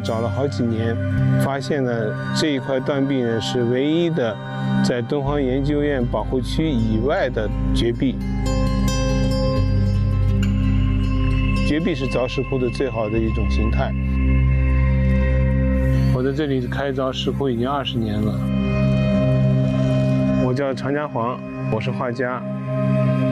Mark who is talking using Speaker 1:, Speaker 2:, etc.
Speaker 1: 找了好几年，发现了这一块断壁呢是唯一的在敦煌研究院保护区以外的绝壁。绝壁是凿石窟的最好的一种形态。我在这里开凿石窟已经20年了。我叫常家煌，我是画家。